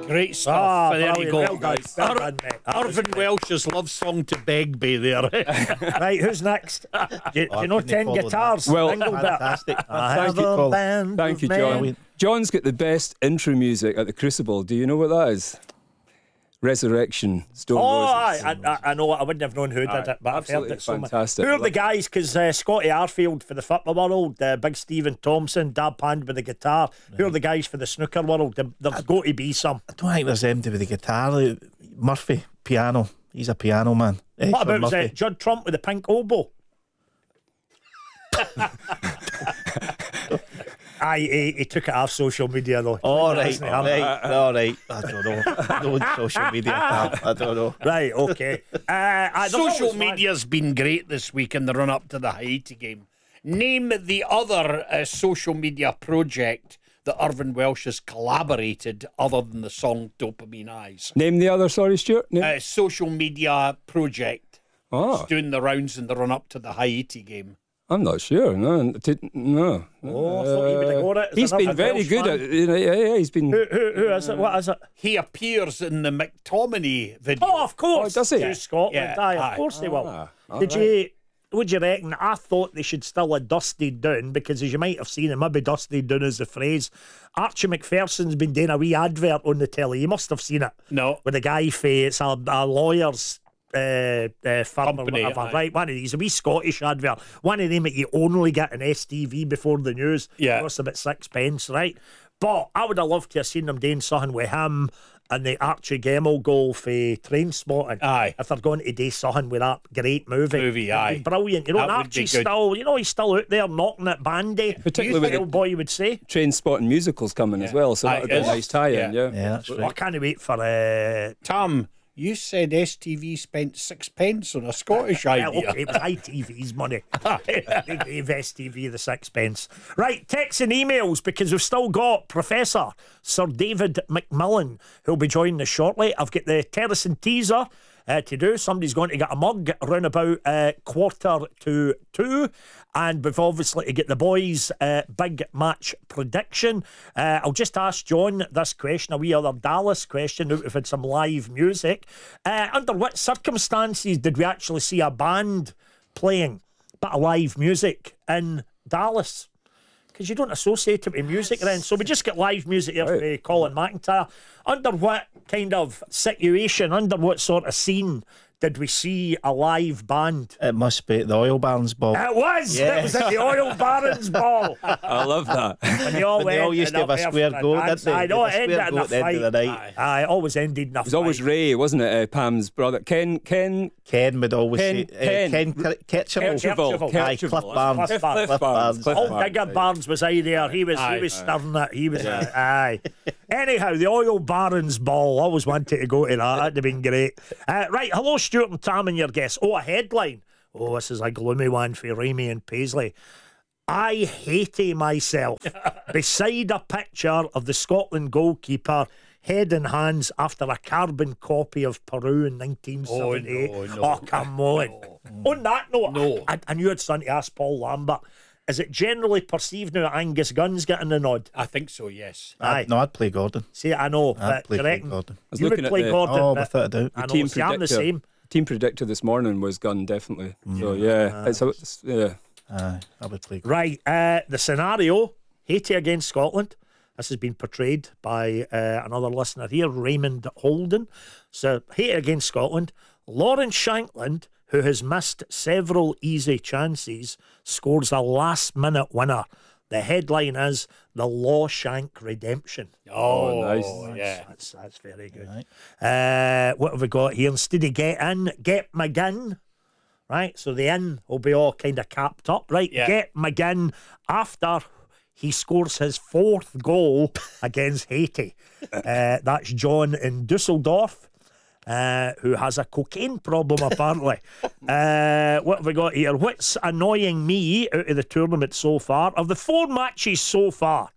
Great stuff. There you go. Well done, well done, mate. Irvin Welsh's love song to Begbie there. Right, who's next? Do you know 10 guitars? Well, fantastic. Thank you, Paul. Thank you, John. John's got the best intro music at the Crucible. Do you know what that is? Resurrection, Stone Roses. I know. I wouldn't have known who did it, but I've heard it so much. Fantastic. Who are the guys? Because Scotty Arfield for the football world, Big Stephen Thompson, Dab Pand with the guitar. Who are the guys for the snooker world? There's got to be some. I don't think there's empty with the guitar. Murphy, piano. He's a piano man. What about Judd Trump with the pink oboe? He took it off social media though. All right. I don't know. No social media. I don't know. Right, okay. Social media's been great this week in the run-up to the Haiti game. Name the other social media project that Irvin Welsh has collaborated other than the song Dopamine Eyes. Name the other, sorry, Stuart. Social media project. Oh. It's doing the rounds in the run-up to the Haiti game. I'm not sure. No. I thought he would have got it. He's been very good at it. Yeah, he's been. Who is it? What is it? He appears in the McTominay video. Oh, of course. Oh, does he? To Scotland. Of course they will. Would you reckon? I thought they should still have dusted down, because as you might have seen, it maybe dusted down is the phrase. Archie McPherson's been doing a wee advert on the telly. You must have seen it. No. With a guy it's a lawyer's firm Company, or whatever, right? One of these, a wee Scottish advert, one of them that you only get in STV before the news. Yeah, costs about 6p, right? But I would have loved to have seen them doing something with him and the Archie Gemmell goal for Trainspotting. Aye, if they're going to do something with that great movie, aye, brilliant. You know, and Archie's still, he's still out there knocking it bandy. Particularly with boy, you would say. Trainspotting musicals coming as well, so that would be a nice tie-in. Yeah, that's right. I can't wait for Tom. You said STV spent 6p on a Scottish idea. Okay, it was ITV's money. They gave STV the 6p. Right, texts and emails, because we've still got Professor Sir David McMillan, who'll be joining us shortly. I've got the Terrace and teaser to do. Somebody's going to get a mug around about 1:45, and we've obviously to get the boys' big match prediction. I'll just ask John this question, a wee other Dallas question. We've had some live music. Under what circumstances did we actually see a band playing bit of live music in Dallas? Because you don't associate it with music then. So we just get live music here for Colin McIntyre. Under what kind of situation, under what sort of scene did we see a live band? It must be at the Oil Barons Ball. It was! Yeah. It was at the Oil Barons Ball. I love that. And they all used to have a square goat, didn't they? I know, it ended in a at the end of the night. It always ended in a fight. It was always Ray, wasn't it? Pam's brother. Ken would always say... Ken Ketcherville. Aye, Cliff Barnes. Cliff Barnes. Old Digger Barnes was there. He was stirring it. He was... Aye. Anyhow, the Oil Barons Ball. Always wanted to go to that. That'd have been great. Right, hello, Stuart and Tam and your guests. A headline. This is a gloomy one for Ramey and Paisley. I hate myself beside a picture of the Scotland goalkeeper head and hands after a carbon copy of Peru in 1978. No. Come on. On that note, I knew I'd something to ask Paul Lambert. Is it generally perceived now that Angus Gunn's getting the nod? I think so, yes. I'd play Gordon. See, I know. I'd play Gordon. You would play Gordon. Oh, without a doubt. I know, see, I'm the same. Team predictor this morning was Gunn, definitely. So, I would play Gordon. Right, the scenario, Haiti against Scotland. This has been portrayed by another listener here, Raymond Holden. So, Haiti against Scotland. Lawrence Shankland, who has missed several easy chances, scores a last-minute winner. The headline is The Lawshank Redemption. Oh, nice. Yeah. That's very good. Right. What have we got here? Instead of get in, get McGinn. Right, so the in will be all kind of capped up. Right, Get McGinn after he scores his fourth goal against Haiti. That's John in Dusseldorf. Who has a cocaine problem apparently. What have we got here? What's annoying me out of the tournament so far? Of the 4 matches so far,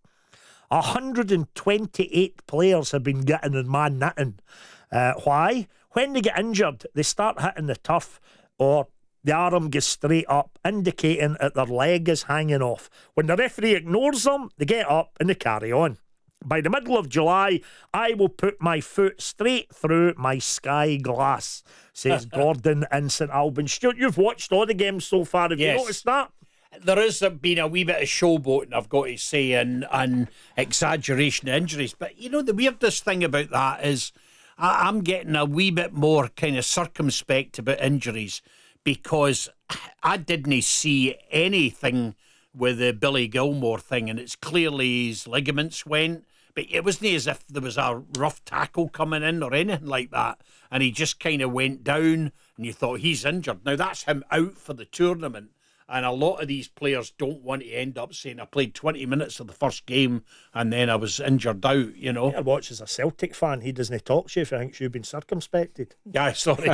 128 players have been getting in man knitting. Why? When they get injured, they start hitting the turf, or the arm gets straight up, indicating that their leg is hanging off. When the referee ignores them, they get up and they carry on. By the middle of July, I will put my foot straight through my sky glass, says Gordon in St Albans. Stuart, you've watched all the games so far. Have you noticed that? There has been a wee bit of showboating, I've got to say, and exaggeration of injuries. But, you know, the weirdest thing about that is I'm getting a wee bit more kind of circumspect about injuries, because I didn't see anything with the Billy Gilmore thing, and it's clearly his ligaments went. But it wasn't as if there was a rough tackle coming in or anything like that. And he just kind of went down and you thought he's injured. Now, that's him out for the tournament. And a lot of these players don't want to end up saying, I played 20 minutes of the first game and then I was injured out, you know. I watch as a Celtic fan. He doesn't talk to you if he thinks you've been circumspected. Yeah, sorry.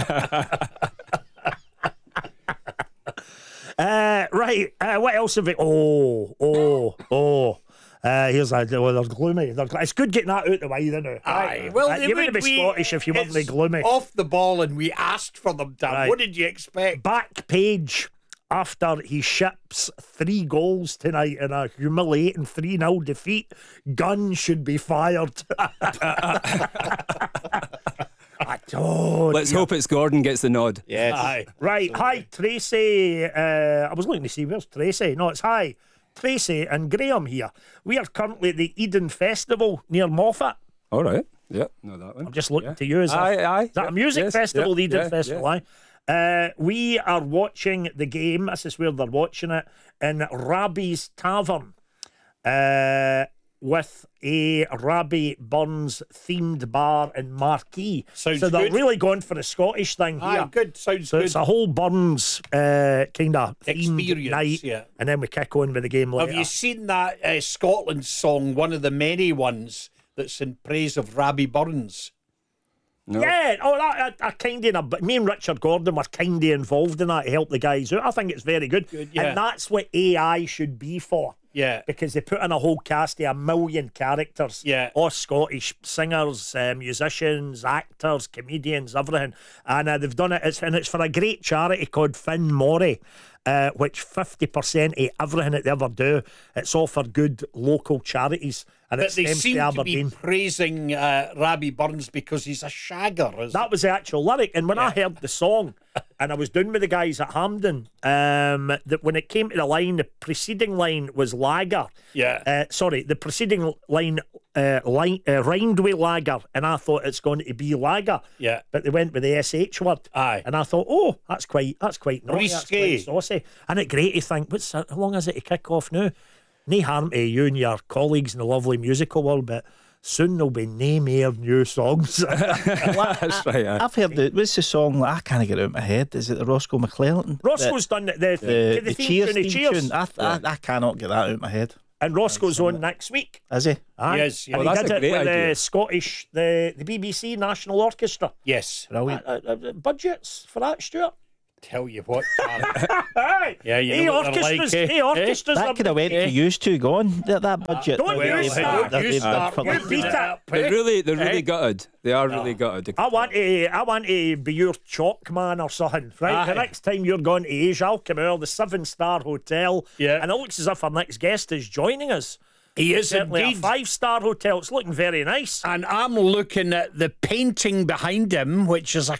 Right. What else have we... Here's a... Well, they're gloomy. It's good getting that out the way, isn't it? Aye. Well, you wouldn't be Scottish if you weren't gloomy. Off the ball and we asked for them, Dan. Right. What did you expect? Back page. After he ships 3 goals tonight in a humiliating 3-0 defeat, gun should be fired. Let's hope it's Gordon gets the nod. Yes. Aye. Right. Hi, Tracy. I was looking to see, where's Tracy? No, it's hi. Tracy and Graham here. We are currently at the Eden Festival near Moffat. All right. Yeah, know that one. I'm just looking to you. Is that a music festival, the Eden Festival? Aye. We are watching the game. This is where they're watching it in Rabbie's Tavern, with a Rabbie Burns themed bar and marquee. Sounds so they're good. really going for the Scottish thing here. Aye, good. Sounds So good. it's a whole Burns kind of Experience, night, yeah. and then we kick on with the game later. Have you seen that Scotland song, one of the many ones that's in praise of Rabbie Burns? No. Yeah, I kind of, me and Richard Gordon were kind of involved in that to help the guys out. I think it's very good. yeah. And that's what AI should be for. Yeah. Because they put in a whole cast of 1 million characters. Yeah. All Scottish singers, musicians, actors, comedians, everything. And they've done it, it's for a great charity called Finn Morrie, which 50% of everything that they ever do, it's all for good local charities. And But it they stems seem to to be Aberdeen. praising Rabbie Burns because he's a shagger. That was the actual lyric. And when I heard the song, and I was doing with the guys at Hampden, that when it came to the line, the preceding line was lager. Yeah. The preceding line rhymed with lager, and I thought it's going to be lager. Yeah. But they went with the SH word. Aye. And I thought, oh, that's quite naughty. That's Risque. quite saucy. And it's great to think, how long is it to kick off now? No harm to you and your colleagues in the lovely musical world, but soon there'll be no more new songs. That's right. I've heard what's the song? I can't get it out of my head. Is it the Roscoe McClellan? Roscoe's done the Cheers theme tune. I cannot get that out of my head. And Roscoe's on next week. Is he? Aye. Yes, yeah. And Well, he that's did a it great with idea. the BBC National Orchestra. Yes. Brilliant. Budgets for that, Stuart? Tell you what. Aye. Yeah, you know what they're orchestras, like, eh? orchestras That are... could have went to used to go on that budget. Don't Well, you start. you start You working beat it it. up, They're eh? really gutted. They are really gutted. I want to be your chalk man or something, right? The Aye. next time you're going to Asia, I'll come out, the 7-star hotel. Yeah. And it looks as if our next guest is joining us. He is Certainly indeed. a 5-star hotel. It's looking very nice. And I'm looking at the painting behind him, which is a